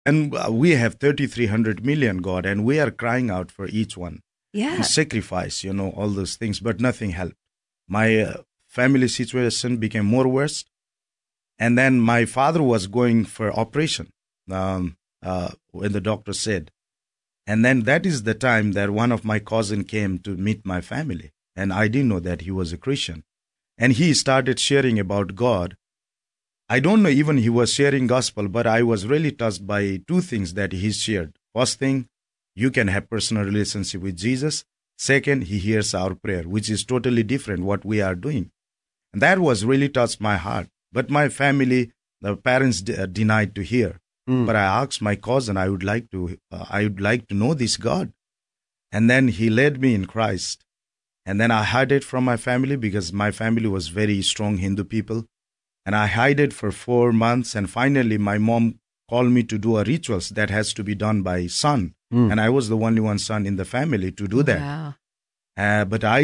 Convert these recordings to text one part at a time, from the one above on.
And we have 3,300 million, God, and we are crying out for each one. Yeah. And sacrifice, all those things, but nothing helped. My family situation became more worse. And then my father was going for operation when the doctor said. And then that is the time that one of my cousin came to meet my family. And I didn't know that he was a Christian. And he started sharing about God. I don't know even he was sharing gospel, but I was really touched by two things that he shared. First thing, you can have personal relationship with Jesus. Second, he hears our prayer, which is totally different what we are doing. And that was really touched my heart. But my family, the parents denied to hear. But I asked my cousin, I would like to know this God. And then he led me in Christ. And then I hid it from my family because my family was very strong Hindu people. And I hid it for 4 months. And finally, my mom called me to do a rituals that has to be done by son. And I was the only one son in the family to do that. Wow. But I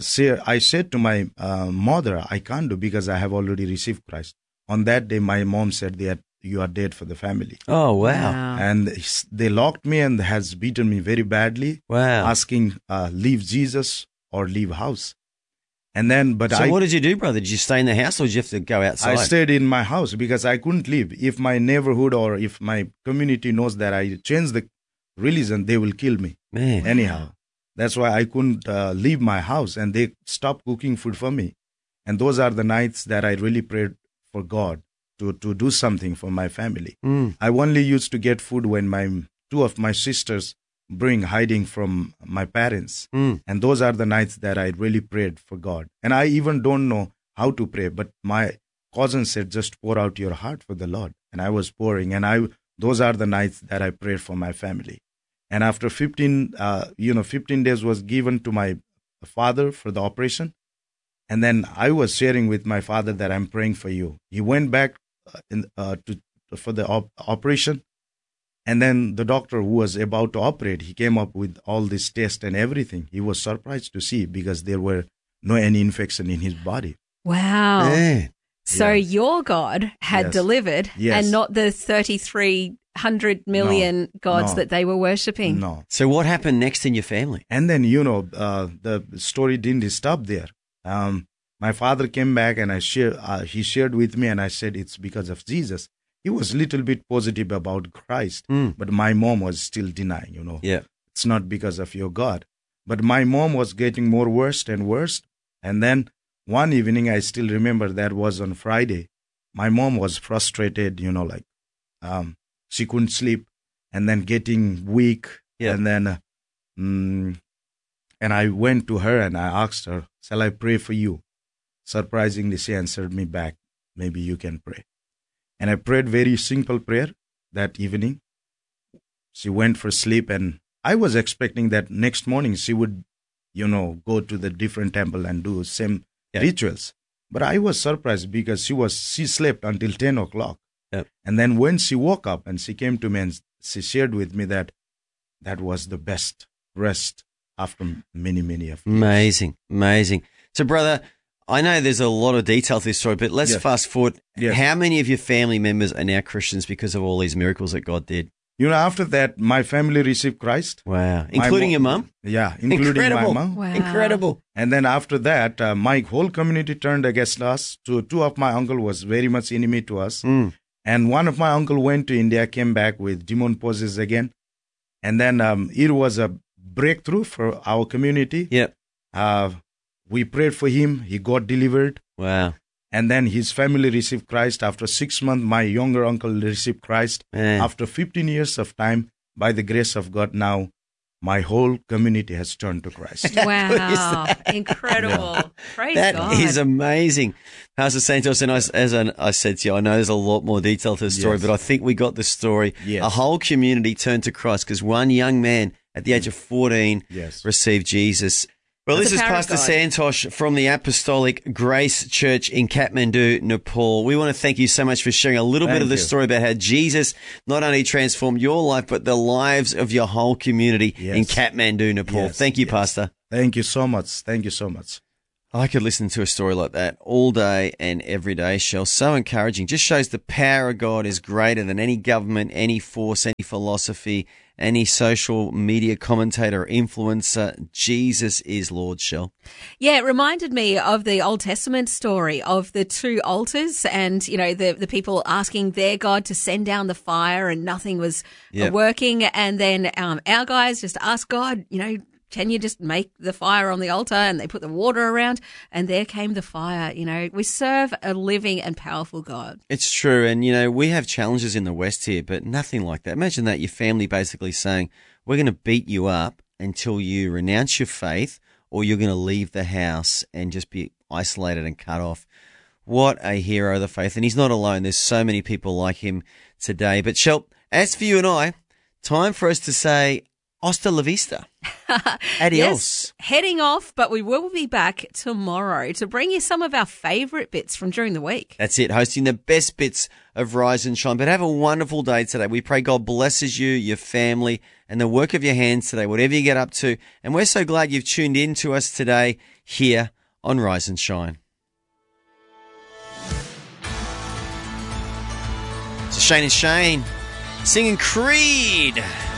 said to my mother, I can't do because I have already received Christ. On that day, my mom said that you are dead for the family. Oh, wow. And they locked me and has beaten me very badly. Wow. Asking, leave Jesus or leave house. And then, So what did you do, brother? Did you stay in the house or did you have to go outside? I stayed in my house because I couldn't leave. If my neighborhood or if my community knows that I changed the religion, they will kill me. Man. Anyhow. That's why I couldn't leave my house, and they stopped cooking food for me. And those are the nights that I really prayed for God to do something for my family. I only used to get food when two of my sisters bring hiding from my parents. And those are the nights that I really prayed for God. And I even don't know how to pray, but my cousin said, just pour out your heart for the Lord. And I was pouring, and those are the nights that I prayed for my family. And after 15 days was given to my father for the operation. And then I was sharing with my father that I'm praying for you. He went back for the operation. And then the doctor who was about to operate, he came up with all this test and everything. He was surprised to see because there were no any infection in his body. Wow. Man. So your God had delivered and not the 3,300 million gods that they were worshipping. No. So what happened next in your family? And then, the story didn't stop there. My father came back and he shared with me, and I said, it's because of Jesus. He was a little bit positive about Christ, but my mom was still denying, Yeah. It's not because of your God. But my mom was getting more worse and worse. And then one evening, I still remember that was on Friday. My mom was frustrated, she couldn't sleep and then getting weak. Yeah. And then, and I went to her and I asked her, shall I pray for you? Surprisingly, she answered me back, maybe you can pray. And I prayed very simple prayer that evening. She went for sleep, and I was expecting that next morning she would, go to the different temple and do same rituals. But I was surprised because she slept until 10 o'clock. Yep. And then when she woke up and she came to me and she shared with me that was the best rest after many, many of years. Amazing, amazing. So, brother, I know there's a lot of detail to this story, but let's fast forward. Yes. How many of your family members are now Christians because of all these miracles that God did? After that, my family received Christ. Wow. Including your mum? Yeah, including Incredible. my mom. Wow. Incredible. And then after that, my whole community turned against us. Two of my uncle was very much enemy to us. And one of my uncle went to India, came back with demon poses again. And then it was a breakthrough for our community. Yep. We prayed for him. He got delivered. Wow. And then his family received Christ. After 6 months, my younger uncle received Christ. Man. After 15 years of time, by the grace of God, now my whole community has turned to Christ. Wow. Incredible. Praise That God. is amazing. Pastor Santos, and as I said to you, I know there's a lot more detail to the story, Yes. but I think we got the story. Yes. A whole community turned to Christ because one young man at the age of 14 Yes. received Jesus. Well, That's this the is power of Pastor God. Santosh from the Apostolic Grace Church in Kathmandu, Nepal. We want to thank you so much for sharing a little bit Thank of the you. story about how Jesus not only transformed your life, but the lives of your whole community Yes. in Kathmandu, Nepal. Yes, Thank you, yes. Pastor. Thank you so much. Thank you so much. I could listen to a story like that all day and every day, Shell. So encouraging. Just shows the power of God is greater than any government, any force, any philosophy, any social media commentator or influencer. Jesus is Lord, Shell. Yeah, it reminded me of the Old Testament story of the two altars and, you know, the people asking their God to send down the fire and nothing was working. And then our guys just asked God, you know, can you just make the fire on the altar? And they put the water around and there came the fire. You know, we serve a living and powerful God. It's true. And, you know, we have challenges in the West here, but nothing like that. Imagine that, your family basically saying, we're going to beat you up until you renounce your faith or you're going to leave the house and just be isolated and cut off. What a hero of the faith. And he's not alone. There's so many people like him today. But, Shel, as for you and I, time for us to say, hasta la vista. Adios. Yes, heading off, but we will be back tomorrow to bring you some of our favourite bits from during the week. That's it, hosting the best bits of Rise and Shine. But have a wonderful day today. We pray God blesses you, your family, and the work of your hands today, whatever you get up to. And we're so glad you've tuned in to us today here on Rise and Shine. So Shane and Shane singing Creed.